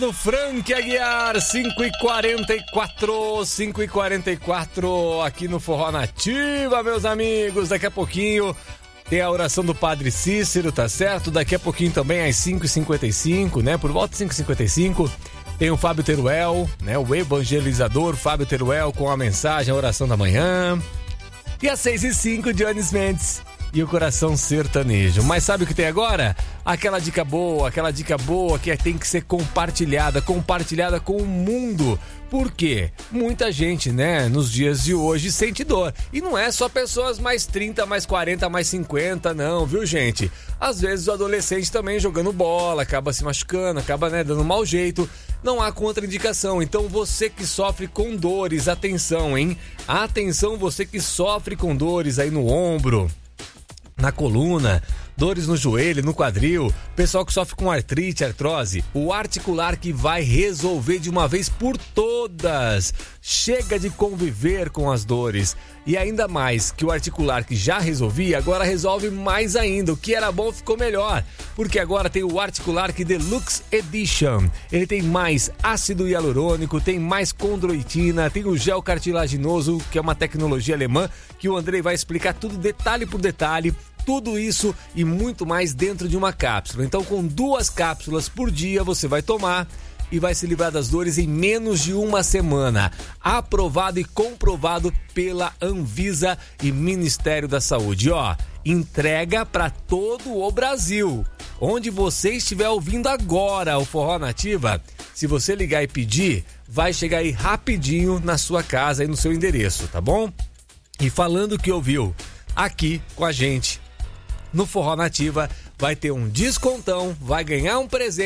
do Frank Aguiar, 5h44 aqui no Forró Nativa, meus amigos. Daqui a pouquinho tem a oração do Padre Cícero, tá certo? Daqui a pouquinho também às 5h55, né? Por volta de 5h55 tem o Fábio Teruel, né? O evangelizador Fábio Teruel com a mensagem, a oração da manhã. E às 6h05, Jones Mendes e o Coração Sertanejo. Mas sabe o que tem agora? Aquela dica boa que tem que ser compartilhada com o mundo. Por quê? Muita gente, né, nos dias de hoje sente dor. E não é só pessoas mais 30, mais 40, mais 50, não, viu, gente? Às vezes o adolescente também jogando bola, acaba se machucando, acaba, né, dando mau jeito. Não há contraindicação. Então você que sofre com dores, atenção, hein? Atenção, você que sofre com dores aí no ombro, na coluna, dores no joelho, no quadril, pessoal que sofre com artrite, artrose, o Articular que vai resolver de uma vez por todas. Chega de conviver com as dores. E ainda mais que o Articular que já resolvia, agora resolve mais ainda. O que era bom ficou melhor, porque agora tem o Articular que Deluxe Edition. Ele tem mais ácido hialurônico, tem mais condroitina, tem o gel cartilaginoso, que é uma tecnologia alemã, que o Andrei vai explicar tudo detalhe por detalhe. Tudo isso e muito mais dentro de uma cápsula. Então, com 2 cápsulas por dia, você vai tomar e vai se livrar das dores em menos de uma semana. Aprovado e comprovado pela Anvisa e Ministério da Saúde. Ó, entrega para todo o Brasil. Onde você estiver ouvindo agora o Forró Nativa, se você ligar e pedir, vai chegar aí rapidinho na sua casa e no seu endereço, tá bom? E falando que ouviu aqui com a gente no Forró Nativa, vai ter um descontão, vai ganhar um presente.